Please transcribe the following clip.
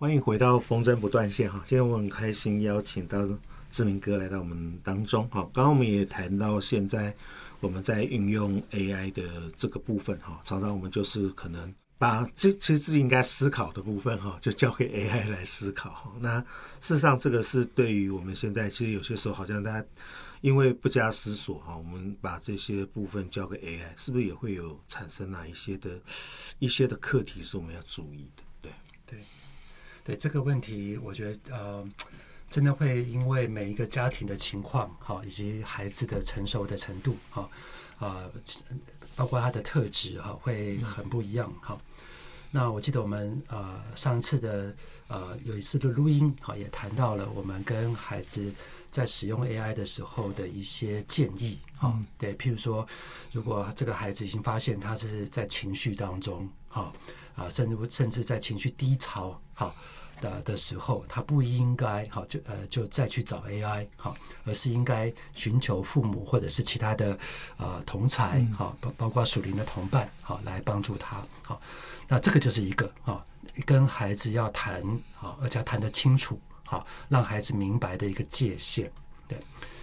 欢迎回到风筝不断线哈，今天我很开心邀请到志明哥来到我们当中哈。刚刚我们也谈到现在我们在运用 AI 的这个部分哈，常常我们就是可能把其实自己应该思考的部分哈，就交给 AI 来思考。那事实上这个是对于我们现在其实有些时候好像大家因为不加思索哈，我们把这些部分交给 AI， 是不是也会有产生哪一些的课题是我们要注意的？ 对这个问题，我觉得真的会因为每一个家庭的情况以及孩子的成熟的程度包括他的特质会很不一样那我记得我们上次的有一次的录音也谈到了我们跟孩子在使用 AI 的时候的一些建议对，譬如说如果这个孩子已经发现他是在情绪当中甚至在情绪低潮的时候，他不应该就再去找 AI 而是应该寻求父母或者是其他的同侪包括属灵的同伴来帮助他那这个就是一个跟孩子要谈而且要谈得清楚让孩子明白的一个界限对。